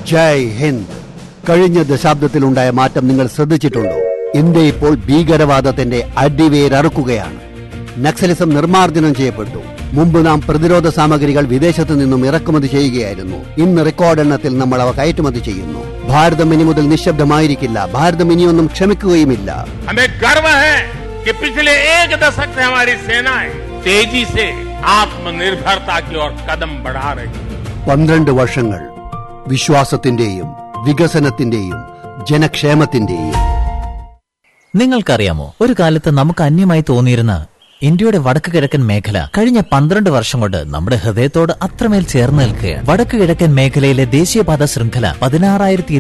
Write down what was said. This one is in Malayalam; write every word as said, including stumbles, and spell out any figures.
ജയ് ഹിന്ദ്. കഴിഞ്ഞ ദശാബ്ദത്തിലുണ്ടായ മാറ്റം നിങ്ങൾ ശ്രദ്ധിച്ചിട്ടുണ്ടോ? ഇന്ത്യ ഇപ്പോൾ ഭീകരവാദത്തിന്റെ അടിവേരറുക്കുകയാണ്. നക്സലിസം നിർമ്മാർജ്ജനം ചെയ്യപ്പെട്ടു. മുമ്പ് നാം പ്രതിരോധ സാമഗ്രികൾ വിദേശത്തു നിന്നും ഇറക്കുമതി ചെയ്യുകയായിരുന്നു. ഇന്ന് റെക്കോർഡ് എണ്ണത്തിൽ നമ്മൾ അവ കയറ്റുമതി ചെയ്യുന്നു. ഭാരതം ഇനി മുതൽ നിശബ്ദമായിരിക്കില്ല. ഭാരതം ഇനിയൊന്നും ക്ഷമിക്കുകയുമില്ല. पिछले एक दशक से हमारी सेनाएं तेजी से आत्मनिर्भरता की ओर कदम बढ़ा रही है. പന്ത്രണ്ട് വർഷങ്ങൾ വിശ്വാസത്തിന്റെയും വികസനത്തിന്റെയും ജനക്ഷേമത്തിന്റെയും. നിങ്ങൾക്കറിയാമോ, ഒരു കാലത്ത് നമുക്ക് അന്യമായി തോന്നിയിരുന്ന ഇന്ത്യയുടെ വടക്ക് കിഴക്കൻ മേഖല കഴിഞ്ഞ പന്ത്രണ്ട് വർഷം കൊണ്ട് നമ്മുടെ ഹൃദയത്തോട് അത്രമേൽ ചേർന്ന് നിൽക്കുകയാണ്. വടക്ക് കിഴക്കൻ മേഖലയിലെ ദേശീയപാത ശൃംഖല പതിനാറായിരത്തി